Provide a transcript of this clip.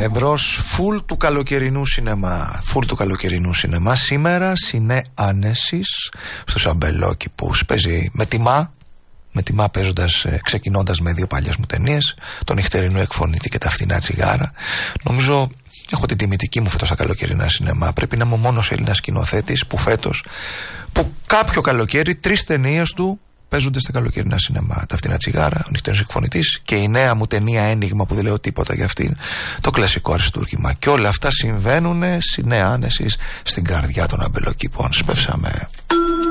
Εμπρός φουλ του καλοκαιρινού σινεμά. Σήμερα Σινέ Άνεσης στο Σαμπελόκι που παίζει με τιμά παίζοντας, ξεκινώντας με 2 παλιές μου ταινίες, τον νυχτερινό εκφωνητή και τα φθηνά τσιγάρα. Νομίζω έχω την τιμητική μου φέτος στα καλοκαιρινά σινεμά. Πρέπει να είμαι ο μόνος Έλληνας σκηνοθέτης που κάποιο καλοκαίρι 3 ταινίες του παίζονται στα καλοκαιρινά σινεμά. Τα φθηνά τσιγάρα, ο νυχτερινός εκφωνητής και η νέα μου ταινία Ένιγμα που δεν λέω τίποτα για αυτήν, το κλασικό αριστούργημα. Και όλα αυτά συμβαίνουν Σινέ Άνεσης στην καρδιά των αμπελοκήπων. Σπεύσαμε.